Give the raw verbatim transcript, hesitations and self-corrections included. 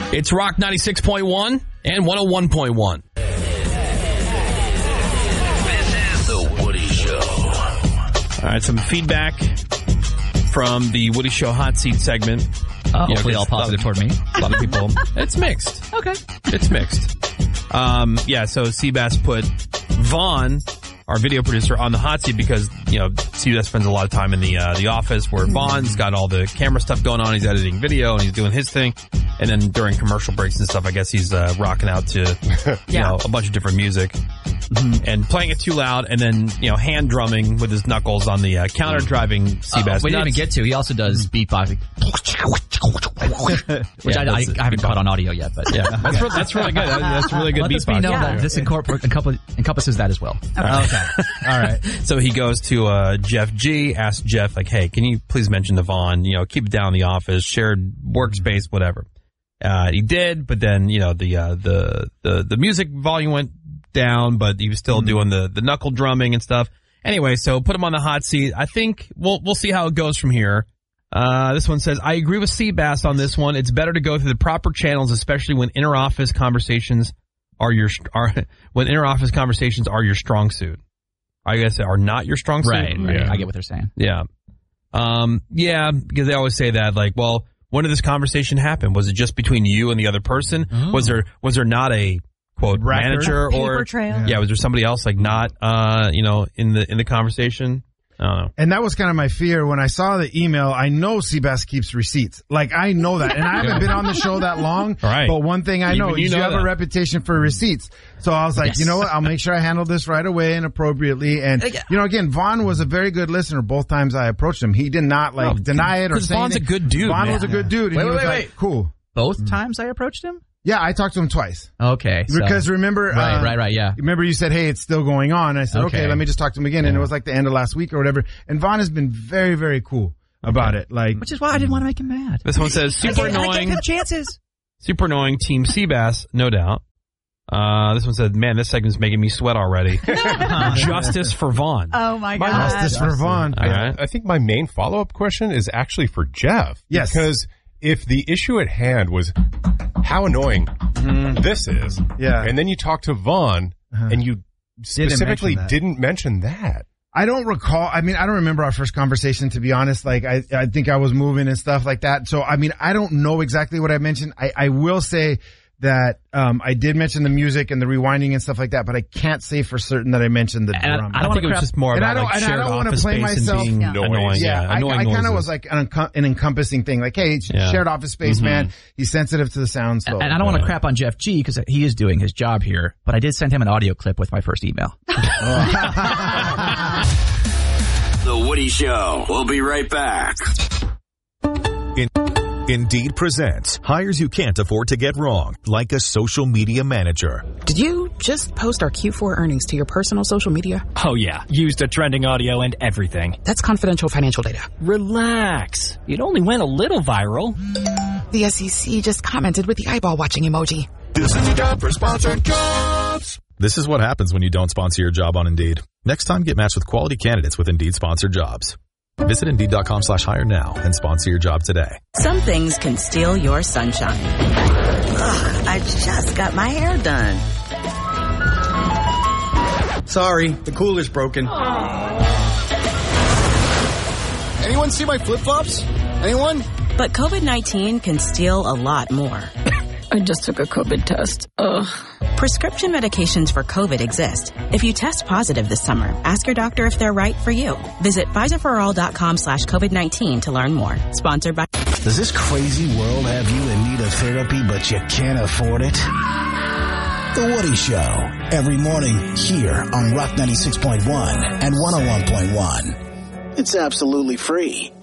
It's Rock ninety-six point one and one oh one point one. This is The Woody Show. All right, some feedback from the Woody Show Hot Seat segment. Uh, You know, hopefully all positive toward me. A lot of people. It's mixed. Okay. It's mixed. Um, yeah, so Seabass put Vaughn, our video producer, on the hot seat because, you know, Seabass spends a lot of time in the uh, the office where Vaughn's got all the camera stuff going on. He's editing video and he's doing his thing. And then during commercial breaks and stuff, I guess he's uh, rocking out to, you yeah. know, a bunch of different music. Mm-hmm. And playing it too loud and then, you know, hand drumming with his knuckles on the uh, counter driving Seabass. Uh, we didn't even get to. He also does beatboxing. Which yeah, I, I, I haven't caught on audio yet, but yeah, that's, re- that's really good. That's really good Let beatboxing. Let us know yeah. that this incorpor- encompass- encompasses that as well. Okay. Okay. All right. So he goes to uh, Jeff G, asks Jeff, like, hey, can you please mention the Vaughn, you know, keep it down in the office, shared workspace, whatever. Uh, he did, but then, you know, the, uh, the, the, the music volume went down, but he was still mm-hmm. doing the, the knuckle drumming and stuff. Anyway, so put him on the hot seat. I think we'll, we'll see how it goes from here. Uh, this one says, I agree with Seabass on this one. It's better to go through the proper channels, especially when inter-office conversations are your, are, when inter-office conversations are your strong suit. I guess are not your strong suit. Right, right. Yeah. I get what they're saying. Yeah. Um, yeah, because they always say that, like, well, when did this conversation happen? Was it just between you and the other person? Oh. Was there, was there not a, quote, Record, manager or, trail. yeah, was there somebody else, like, not, uh, you know, in the, in the conversation? I don't know. And that was kind of my fear when I saw the email. I know Seabass keeps receipts. Like, I know that. And I haven't been on the show that long. Right. But one thing I know Even you is know you have that. a reputation for receipts. So I was like, Yes. you know what? I'll make sure I handle this right away and appropriately. And, you know, again, Vaughn was a very good listener both times I approached him. He did not, like, No, deny it or because say Vaughn's anything. a good dude, Vaughn man. was a good dude. And Wait, he wait, was wait, like, wait. cool. Both times I approached him? Yeah, I talked to him twice. Okay. So. Because remember, Right, uh, right, right, yeah. Remember you said, hey, it's still going on. I said, okay, Okay. let me just talk to him again. And it was like the end of last week or whatever. And Vaughn has been very, very cool about it. Like, Which is why I didn't want to make him mad. This one says, super annoying. chances. Super annoying. Team Seabass, no doubt. Uh, this one said, man, this segment's making me sweat already. Justice for Vaughn. Oh my God. justice for Vaughn. All right. I think my main follow-up question is actually for Jeff. Yes. Because if the issue at hand was how annoying Mm-hmm. this is, Yeah. and then you talk to Vaughn, Uh-huh. and you specifically mention that. didn't mention that. I don't recall. I mean, I don't remember our first conversation, to be honest. Like, I, I think I was moving and stuff like that. So, I mean, I don't know exactly what I mentioned. I, I will say that, um, I did mention the music and the rewinding and stuff like that, but I can't say for certain that I mentioned the And I- drum. I I don't think it was crap- just more and I about don't- like and I shared don't wanna office play space myself- and being Yeah. annoying. Yeah, Yeah, I, annoying I kind of noises. was like an, encom- an encompassing thing. Like, hey, it's Yeah. shared office space, Mhm. man. He's sensitive to the sound. So, And I don't want to crap on Jeff G because he is doing his job here, but I did send him an audio clip with my first email. The Woody Show. We'll be right back. In- Indeed presents hires you can't afford to get wrong, like a social media manager. Did you just post our Q four earnings to your personal social media? Oh yeah, used a trending audio and everything. That's confidential financial data. Relax. It only went a little viral. The S E C just commented with the eyeball watching emoji. This is your job for sponsored jobs. This is what happens when you don't sponsor your job on Indeed. Next time, get matched with quality candidates with Indeed sponsored jobs. Visit Indeed.com slash hire now and sponsor your job today. Some things can steal your sunshine. Ugh, I just got my hair done. Sorry, the cooler's broken. Anyone see my flip-flops? Anyone? But COVID nineteen can steal a lot more. I just took a COVID test. Ugh. Prescription medications for COVID exist. If you test positive this summer, ask your doctor if they're right for you. Visit Pfizerforall.com slash COVID-19 to learn more. Sponsored by... Does this crazy world have you in need of therapy, but you can't afford it? The Woody Show. Every morning here on Rock ninety-six point one and one oh one point one. It's absolutely free.